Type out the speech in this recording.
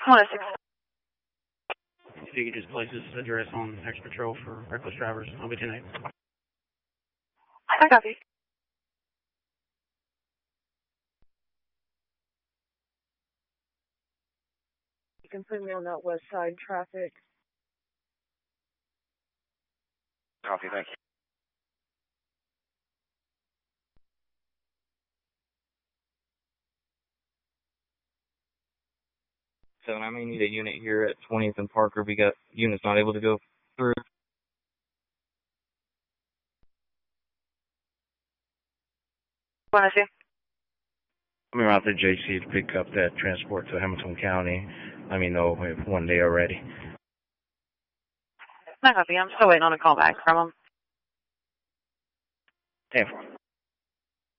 106. If you could just place this address on X Patrol for reckless drivers, I'll be 10-8. I copy. You can put me on that west side traffic. Copy, thank you. So I may need a unit here at 20th and Parker. We got units not able to go through. Want to see? I'm around the JC to pick up that transport to Hamilton County. Let me know if one day already. I copy. I'm still waiting on a call back from them. 10-4.